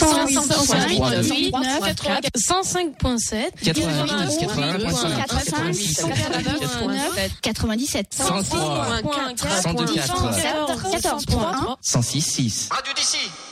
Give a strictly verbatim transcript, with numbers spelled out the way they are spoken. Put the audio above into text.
cent huit, cent cinq point sept, quatre-vingt-dix, quatre-vingt-dix-sept, cent trois, cent deux, quatorze point un, cent six, six. Radio d'ici.